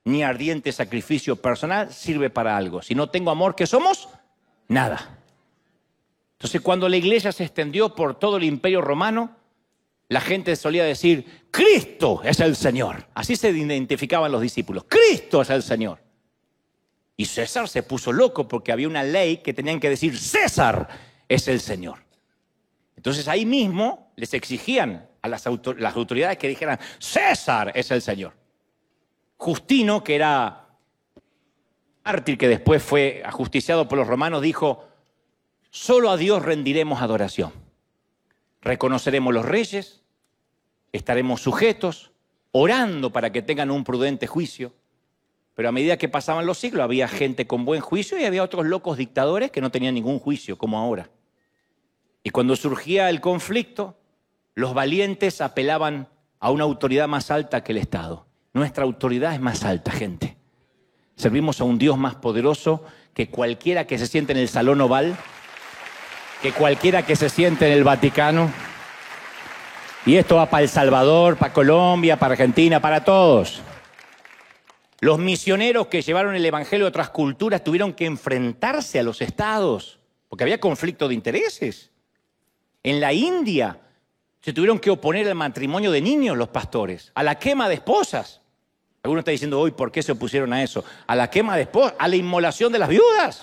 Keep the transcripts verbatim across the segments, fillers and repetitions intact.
ni ardiente sacrificio personal sirve para algo. Si no tengo amor, ¿qué somos? Nada. Entonces, cuando la iglesia se extendió por todo el imperio romano, la gente solía decir, Cristo es el Señor. Así se identificaban los discípulos. Cristo es el Señor. Y César se puso loco porque había una ley que tenían que decir, César es el Señor. Entonces ahí mismo les exigían a las, autor las autoridades que dijeran, César es el Señor. Justino, que era mártir que después fue ajusticiado por los romanos, dijo, solo a Dios rendiremos adoración. Reconoceremos los reyes, estaremos sujetos, orando para que tengan un prudente juicio. Pero a medida que pasaban los siglos había gente con buen juicio y había otros locos dictadores que no tenían ningún juicio, como ahora. Y cuando surgía el conflicto, los valientes apelaban a una autoridad más alta que el Estado. Nuestra autoridad es más alta, gente. Servimos a un Dios más poderoso que cualquiera que se siente en el Salón Oval, que cualquiera que se siente en el Vaticano. Y esto va para El Salvador, para Colombia, para Argentina, para todos. Los misioneros que llevaron el evangelio a otras culturas tuvieron que enfrentarse a los estados, porque había conflicto de intereses. En la India se tuvieron que oponer al matrimonio de niños los pastores, a la quema de esposas. Algunos están diciendo hoy, ¿por qué se opusieron a eso? A la quema de esposas, a la inmolación de las viudas.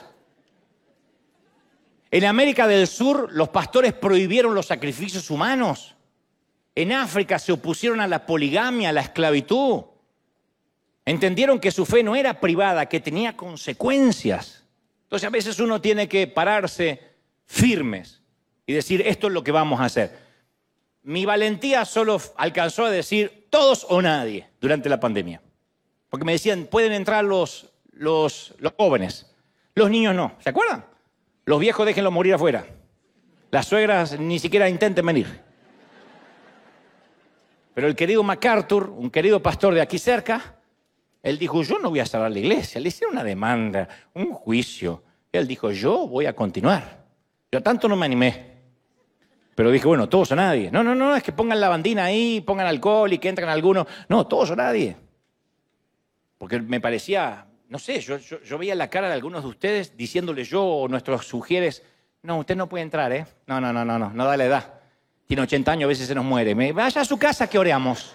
En América del Sur los pastores prohibieron los sacrificios humanos. En África se opusieron a la poligamia, a la esclavitud. Entendieron que su fe no era privada, que tenía consecuencias. Entonces a veces uno tiene que pararse firmes y decir, esto es lo que vamos a hacer. Mi valentía solo alcanzó a decir todos o nadie durante la pandemia. Porque me decían, pueden entrar los, los, los jóvenes, los niños no. ¿Se acuerdan? Los viejos déjenlos morir afuera. Las suegras ni siquiera intenten venir. Pero el querido MacArthur, un querido pastor de aquí cerca, él dijo, yo no voy a cerrar la iglesia. Le hicieron una demanda, un juicio. Él dijo, yo voy a continuar. Yo tanto no me animé. Pero dije, bueno, todos o nadie. No, no, no, es que pongan la bandina ahí, pongan alcohol y que entren algunos. No, todos o nadie. Porque me parecía, no sé, yo, yo, yo veía la cara de algunos de ustedes diciéndole yo o nuestros sugieres, no, usted no puede entrar, ¿eh? No, no, no, no, no, no da la edad. Tiene ochenta años, a veces se nos muere. Me, vaya a su casa que oreamos.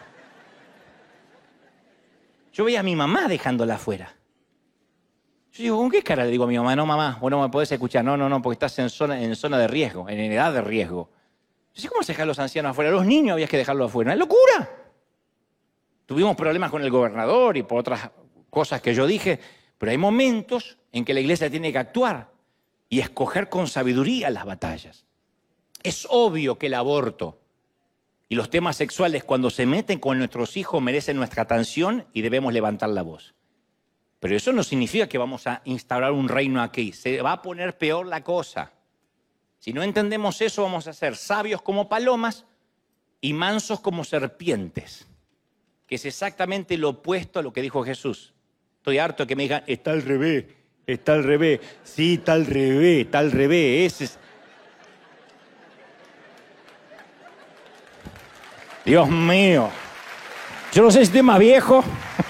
Yo veía a mi mamá dejándola afuera. Yo digo, ¿con qué cara le digo a mi mamá? No, mamá, vos no me podés escuchar. No, no, no, porque estás en zona, en zona de riesgo, en edad de riesgo. Yo digo, ¿cómo se dejan los ancianos afuera? Los niños había que dejarlos afuera. ¡Es locura! Tuvimos problemas con el gobernador y por otras cosas que yo dije, pero hay momentos en que la iglesia tiene que actuar y escoger con sabiduría las batallas. Es obvio que el aborto y los temas sexuales, cuando se meten con nuestros hijos, merecen nuestra atención y debemos levantar la voz. Pero eso no significa que vamos a instaurar un reino aquí. Se va a poner peor la cosa. Si no entendemos eso, vamos a ser sabios como palomas y mansos como serpientes, que es exactamente lo opuesto a lo que dijo Jesús. Estoy harto de que me digan, está al revés, está al revés. Sí, está al revés, está al revés. Ese es... Dios mío, yo no sé si estoy más viejo.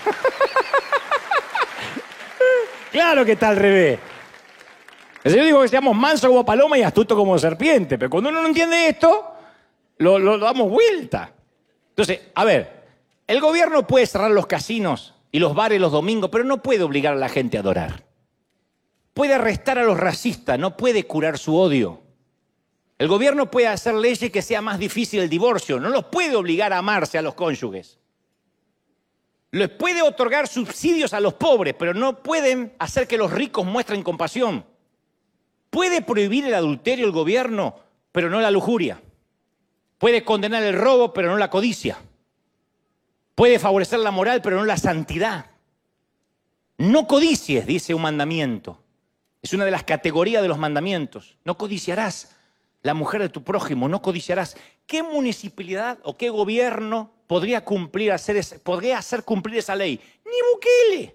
Claro que está al revés. Yo digo que seamos mansos como paloma y astutos como serpiente, pero cuando uno no entiende esto, lo, lo, lo damos vuelta. Entonces, a ver, el gobierno puede cerrar los casinos y los bares los domingos, pero no puede obligar a la gente a adorar. Puede arrestar a los racistas, no puede curar su odio. El gobierno puede hacer leyes que sea más difícil el divorcio, no los puede obligar a amarse a los cónyuges. Les puede otorgar subsidios a los pobres, pero no pueden hacer que los ricos muestren compasión. Puede prohibir el adulterio el gobierno, pero no la lujuria. Puede condenar el robo, pero no la codicia. Puede favorecer la moral, pero no la santidad. No codicies, dice un mandamiento. Es una de las categorías de los mandamientos. No codiciarás la mujer de tu prójimo, no codiciarás. ¿Qué municipalidad o qué gobierno podría cumplir, hacer, ese, podría hacer cumplir esa ley? Ni Bukele.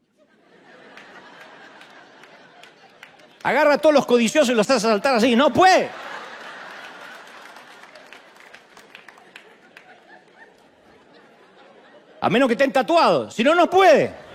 Agarra a todos los codiciosos y los hace saltar así. No puede. A menos que estén tatuados. Si no, no puede.